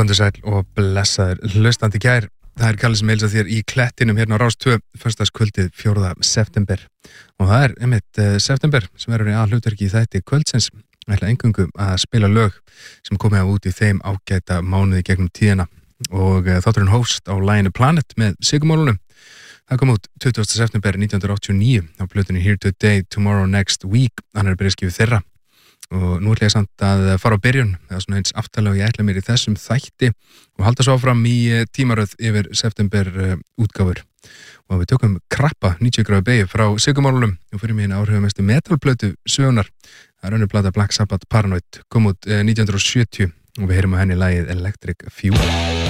Komdu sæll og blessaður hlustandi gær. Það Kalli sem heilsar þér í klettinum hérna á Rás 2, föstudagskvöldið 4. september. Og það einmitt september sem verður í aðhlutverki í þætti kvöldsins. Ég ætla eingöngu að spila lög sem komið á út í þeim ágæta mánuði gegnum tíðina. Og þátturinn hófst á laginu Planet með Sigurmálunum. Það kom út 20. september 1989 á plötunni Here Today, Tomorrow Next Week, annar byrjaskifið þeirra. Og nú ætla ég samt að fara á byrjun, eða svona eins aftalega ég ætla mér í þessum þætti og halda svo áfram í tímaröð yfir september útgáfur. Og við tökum Krappa 90 gráðu beygju frá Sigurmálunum og fyrir mig áhrifamestu metalplötu sögunar. Það önnur plata Black Sabbath Paranoid, kom út 1970 og við heyrum á henni lagið Electric Fuel.